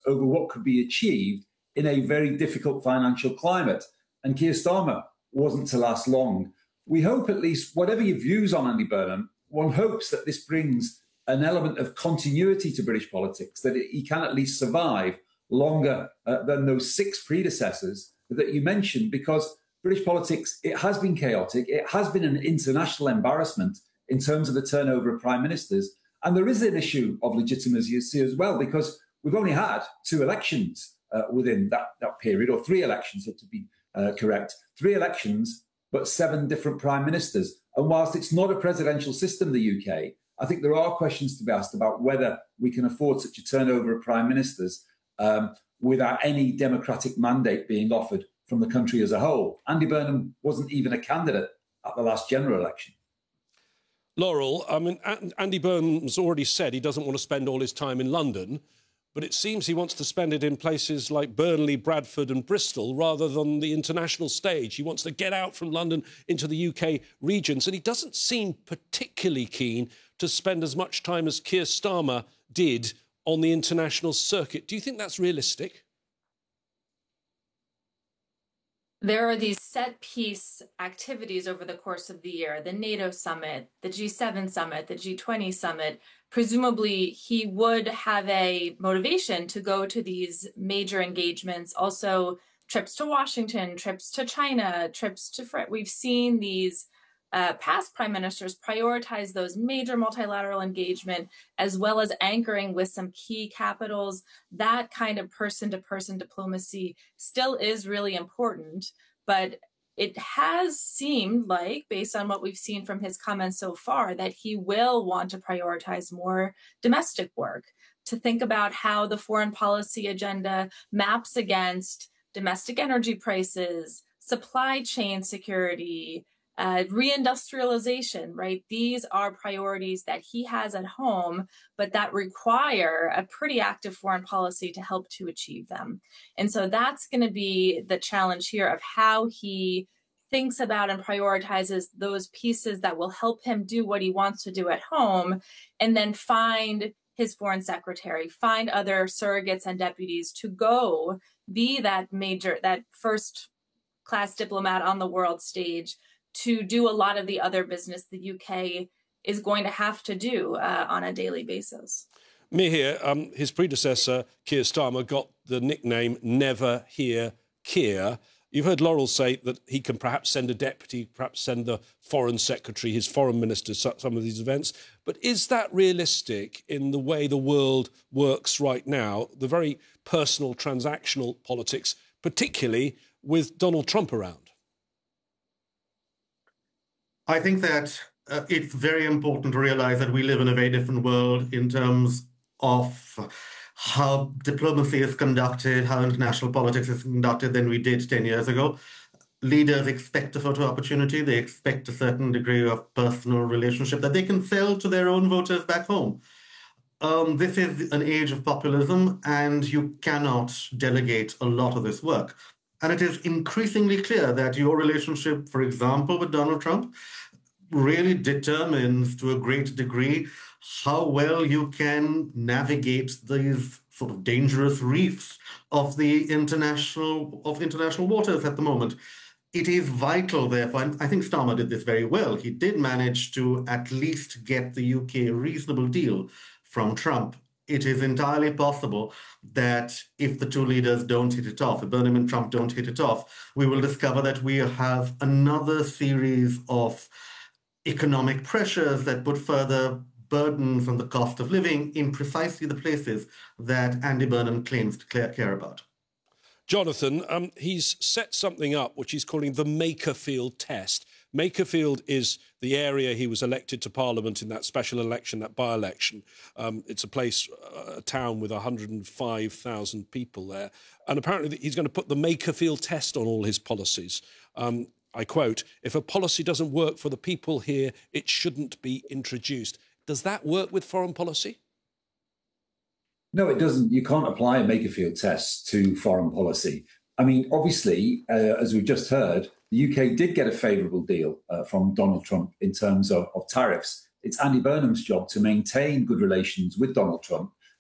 over what could be achieved in a very difficult financial climate. And Keir Starmer wasn't to last long. We hope, at least, whatever your views on Andy Burnham, one hopes that this brings an element of continuity to British politics, that he can at least survive longer than those 6 predecessors that you mentioned, because British politics, it has been chaotic. It has been an international embarrassment in terms of the turnover of prime ministers. And there is an issue of legitimacy as well, because we've only had 2 elections within that period, or 3 elections, to be correct. 3 elections, but 7 different prime ministers. And whilst it's not a presidential system, the UK, I think there are questions to be asked about whether we can afford such a turnover of prime ministers without any democratic mandate being offered from the country as a whole. Andy Burnham wasn't even a candidate at the last general election. Laurel, I mean, Andy Burnham's already said he doesn't want to spend all his time in London, but it seems he wants to spend it in places like Burnley, Bradford and Bristol rather than the international stage. He wants to get out from London into the UK regions, and he doesn't seem particularly keen to spend as much time as Keir Starmer did on the international circuit. Do you think that's realistic? There are these set-piece activities over the course of the year, the NATO summit, the G7 summit, the G20 summit. Presumably, he would have a motivation to go to these major engagements, also trips to Washington, trips to China, trips to France. We've seen these past prime ministers prioritize those major multilateral engagement, as well as anchoring with some key capitals. That kind of person-to-person diplomacy still is really important, but it has seemed like, based on what we've seen from his comments so far, that he will want to prioritize more domestic work, to think about how the foreign policy agenda maps against domestic energy prices, supply chain security, reindustrialization, right? These are priorities that he has at home, but that require a pretty active foreign policy to help to achieve them. And so that's going to be the challenge here of how he thinks about and prioritizes those pieces that will help him do what he wants to do at home, and then find his foreign secretary, find other surrogates and deputies to go be that first class diplomat on the world stage, to do a lot of the other business the UK is going to have to do on a daily basis. Mihir, his predecessor, Keir Starmer, got the nickname Never Hear Keir. You've heard Laurel say that he can perhaps send a deputy, perhaps send the foreign secretary, his foreign minister, to some of these events. But is that realistic in the way the world works right now, the very personal, transactional politics, particularly with Donald Trump around? I think that it's very important to realize that we live in a very different world in terms of how diplomacy is conducted, how international politics is conducted than we did 10 years ago. Leaders expect a photo opportunity. They expect a certain degree of personal relationship that they can sell to their own voters back home. This is an age of populism, and you cannot delegate a lot of this work. And it is increasingly clear that your relationship, for example, with Donald Trump, really determines to a great degree how well you can navigate these sort of dangerous reefs of the international waters at the moment. It is vital, therefore, and I think Starmer did this very well. He did manage to at least get the UK a reasonable deal from Trump. It is entirely possible that if the two leaders don't hit it off, if Burnham and Trump don't hit it off, we will discover that we have another series of economic pressures that put further burdens on the cost of living in precisely the places that Andy Burnham claims to care about. Jonathan, he's set something up which he's calling the Makerfield test. Makerfield is the area he was elected to Parliament in that special election, that by-election. It's a town with 105,000 people there. And apparently he's going to put the Makerfield test on all his policies. I quote, "If a policy doesn't work for the people here, it shouldn't be introduced." Does that work with foreign policy? No, it doesn't. You can't apply a Makerfield test to foreign policy. I mean, obviously, as we've just heard, the UK did get a favourable deal from Donald Trump in terms of tariffs. It's Andy Burnham's job to maintain good relations with Donald Trump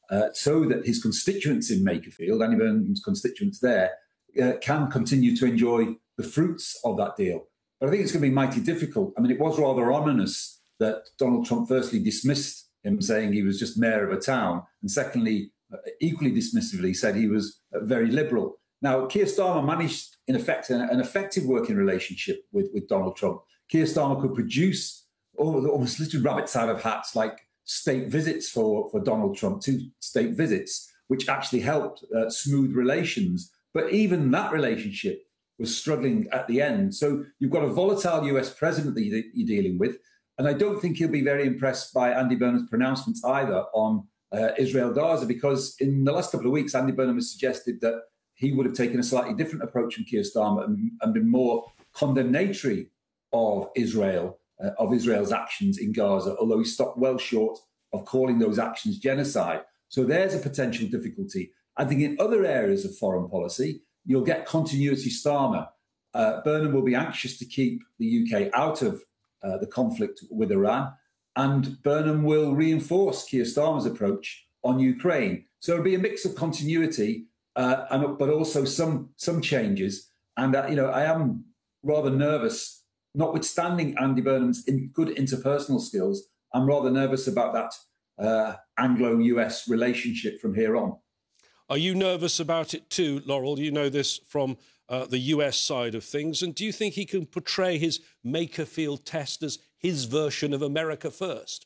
so that his constituents in Makerfield, Andy Burnham's constituents there, can continue to enjoy the fruits of that deal. But I think it's going to be mighty difficult. I mean, it was rather ominous that Donald Trump firstly dismissed him, saying he was just mayor of a town, and secondly, equally dismissively, said he was very liberal. Now, Keir Starmer managed, in effect, an effective working relationship with Donald Trump. Keir Starmer could produce almost little rabbits out of hats, like state visits for Donald Trump, 2 state visits, which actually helped smooth relations. But even that relationship was struggling at the end. So you've got a volatile US president that you're dealing with. And I don't think he'll be very impressed by Andy Burnham's pronouncements either on Israel-Gaza, because in the last couple of weeks, Andy Burnham has suggested that he would have taken a slightly different approach from Keir Starmer and been more condemnatory of Israel's actions in Gaza, although he stopped well short of calling those actions genocide. So there's a potential difficulty. I think in other areas of foreign policy, you'll get continuity Starmer. Burnham will be anxious to keep the UK out of the conflict with Iran, and Burnham will reinforce Keir Starmer's approach on Ukraine. So it'll be a mix of continuity, but also some changes. And I am rather nervous, notwithstanding Andy Burnham's good interpersonal skills. I'm rather nervous about that Anglo-US relationship from here on. Are you nervous about it too, Laurel? You know this from the US side of things. And do you think he can portray his Makerfield test as his version of America First?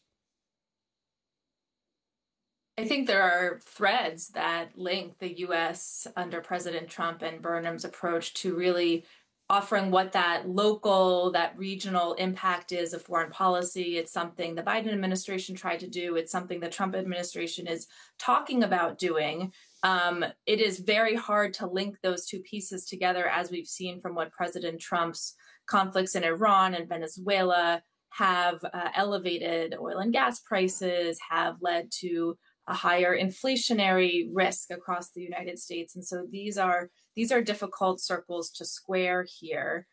I think there are threads that link the US under President Trump and Burnham's approach to really offering what that local, that regional impact is of foreign policy. It's something the Biden administration tried to do. It's something the Trump administration is talking about doing. It is very hard to link those two pieces together, as we've seen from what President Trump's conflicts in Iran and Venezuela have elevated oil and gas prices, have led to a higher inflationary risk across the United States. And so these are difficult circles to square here.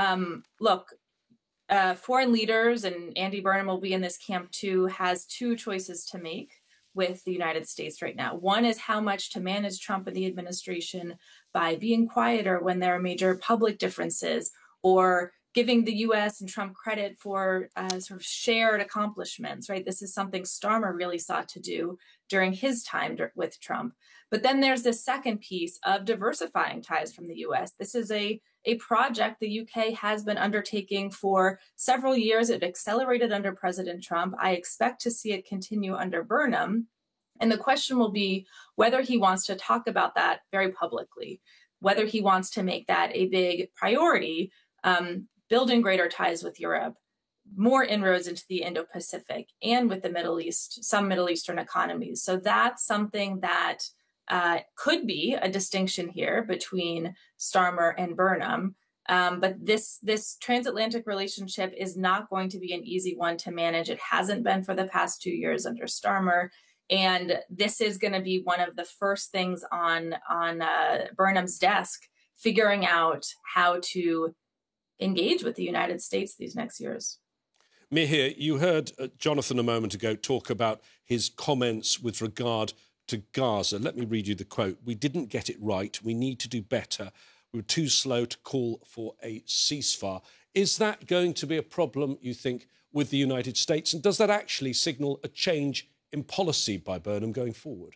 Foreign leaders, and Andy Burnham will be in this camp too, has 2 choices to make with the United States right now. One is how much to manage Trump and the administration by being quieter when there are major public differences, or giving the U.S. and Trump credit for sort of shared accomplishments, right? This is something Starmer really sought to do during his time with Trump. But then there's this second piece of diversifying ties from the U.S. This is a project the UK has been undertaking for several years. It accelerated under President Trump. I expect to see it continue under Burnham. And the question will be whether he wants to talk about that very publicly, whether he wants to make that a big priority, building greater ties with Europe, more inroads into the Indo-Pacific, and with the Middle East, some Middle Eastern economies. So that's something that could be a distinction here between Starmer and Burnham. But this transatlantic relationship is not going to be an easy one to manage. It hasn't been for the past 2 years under Starmer. And this is going to be one of the first things on Burnham's desk, figuring out how to engage with the United States these next years. Mihir, you heard Jonathan a moment ago talk about his comments with regard to Gaza. Let me read you the quote. "We didn't get it right. We need to do better. We were too slow to call for a ceasefire." Is that going to be a problem, you think, with the United States? And does that actually signal a change in policy by Burnham going forward?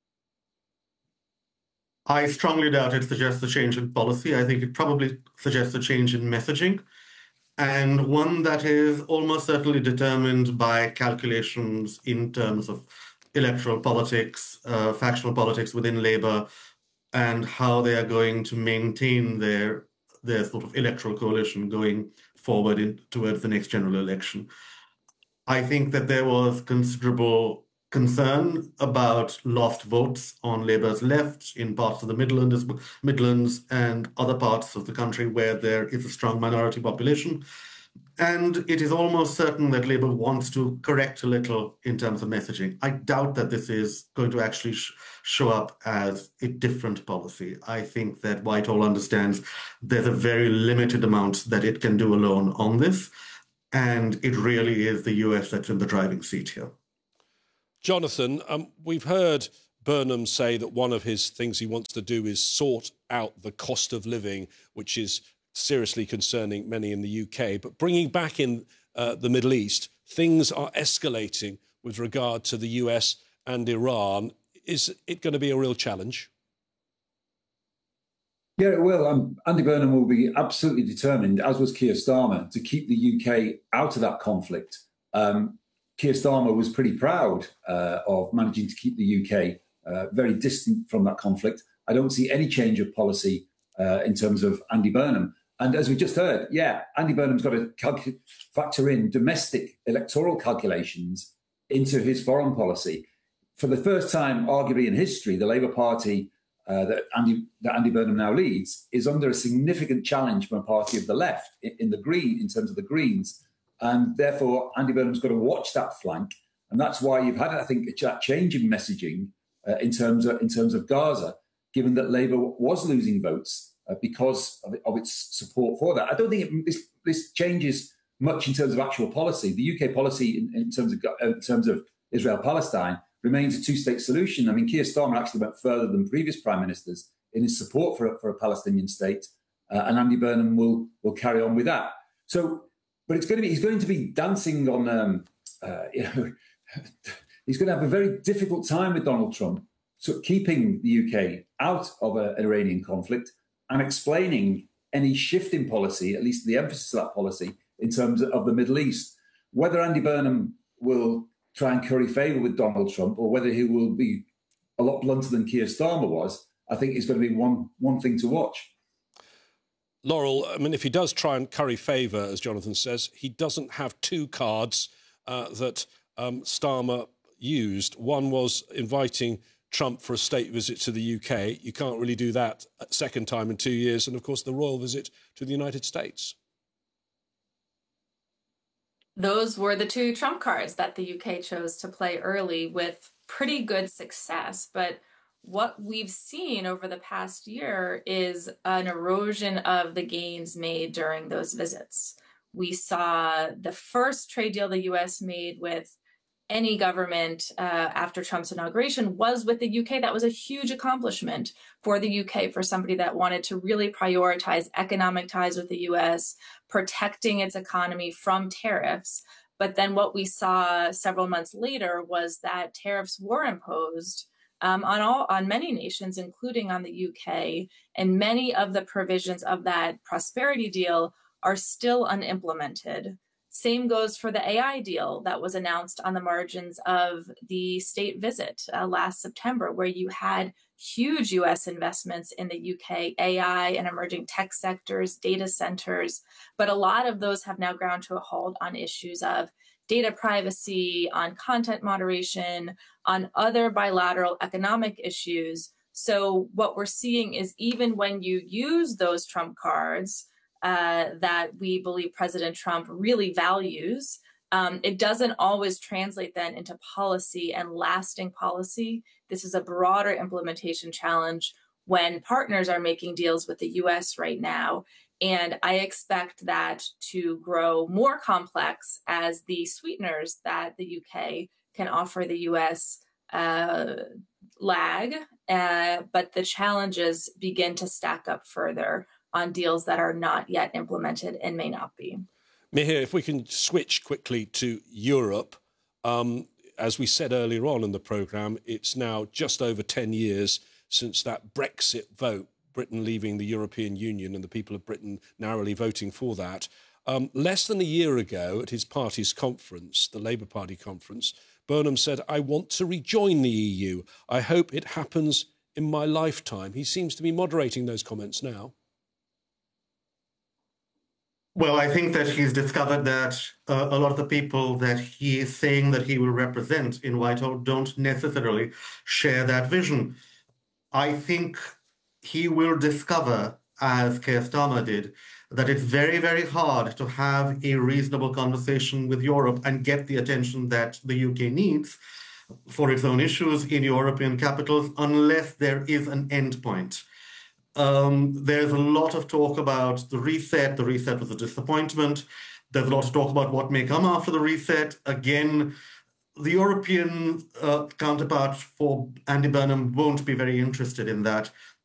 I strongly doubt it suggests a change in policy. I think it probably suggests a change in messaging, and one that is almost certainly determined by calculations in terms of electoral politics, factional politics within Labour, and how they are going to maintain their sort of electoral coalition going forward towards the next general election. I think that there was considerable concern about lost votes on Labour's left in parts of the Midlands and other parts of the country where there is a strong minority population. And it is almost certain that Labour wants to correct a little in terms of messaging. I doubt that this is going to actually show up as a different policy. I think that Whitehall understands there's a very limited amount that it can do alone on this. And it really is the US that's in the driving seat here. Jonathan, we've heard Burnham say that one of his things he wants to do is sort out the cost of living, which is seriously concerning many in the UK. But bringing back in the Middle East, things are escalating with regard to the US and Iran. Is it going to be a real challenge? Yeah, it will. Andy Burnham will be absolutely determined, as was Keir Starmer, to keep the UK out of that conflict. Keir Starmer was pretty proud of managing to keep the UK very distant from that conflict. I don't see any change of policy in terms of Andy Burnham. And as we just heard, Andy Burnham's got to factor in domestic electoral calculations into his foreign policy. For the first time, arguably in history, the Labour Party that Andy Burnham now leads is under a significant challenge from a party of the left in terms of the Greens. And therefore, Andy Burnham's got to watch that flank. And that's why you've had, I think, that change in messaging in terms of Gaza, given that Labour was losing votes because of its support for that. I don't think this changes much in terms of actual policy. The UK policy in terms of Israel-Palestine remains a two-state solution. I mean, Keir Starmer actually went further than previous prime ministers in his support for a Palestinian state, and Andy Burnham will carry on with that. So, but he's going to be dancing on, he's going to have a very difficult time with Donald Trump, so keeping the UK out of an Iranian conflict and explaining any shift in policy, at least the emphasis of that policy, in terms of the Middle East. Whether Andy Burnham will try and curry favour with Donald Trump or whether he will be a lot blunter than Keir Starmer was, I think is going to be one thing to watch. Laurel, I mean, if he does try and curry favour, as Jonathan says, he doesn't have two cards that Starmer used. One was inviting Trump for a state visit to the UK. You can't really do that a second time in 2 years. And, of course, the royal visit to the United States. Those were the two trump cards that the UK chose to play early with pretty good success. But what we've seen over the past year is an erosion of the gains made during those visits. We saw the first trade deal the US made with any government after Trump's inauguration was with the UK. That was a huge accomplishment for the UK, for somebody that wanted to really prioritize economic ties with the US, protecting its economy from tariffs. But then what we saw several months later was that tariffs were imposed on many nations, including on the UK, and many of the provisions of that prosperity deal are still unimplemented. Same goes for the AI deal that was announced on the margins of the state visit last September, where you had huge US investments in the UK, AI and emerging tech sectors, data centers. But a lot of those have now ground to a halt on issues of data privacy, on content moderation, on other bilateral economic issues. So what we're seeing is even when you use those trump cards, that we believe President Trump really values, it doesn't always translate then into policy and lasting policy. This is a broader implementation challenge when partners are making deals with the US right now. And I expect that to grow more complex as the sweeteners that the UK can offer the US lag, but the challenges begin to stack up further on deals that are not yet implemented and may not be. Mihir, if we can switch quickly to Europe. As we said earlier on in the programme, it's now just over 10 years since that Brexit vote, Britain leaving the European Union and the people of Britain narrowly voting for that. Less than a year ago at his party's conference, the Labour Party conference, Burnham said, "I want to rejoin the EU. I hope it happens in my lifetime." He seems to be moderating those comments now. Well, I think that he's discovered that a lot of the people that he is saying that he will represent in Whitehall don't necessarily share that vision. I think he will discover, as Keir Starmer did, that it's very, very hard to have a reasonable conversation with Europe and get the attention that the UK needs for its own issues in European capitals unless there is an end point. There's a lot of talk about the reset. The reset was a disappointment. There's a lot of talk about what may come after the reset. Again, the European counterpart for Andy Burnham won't be very interested in that.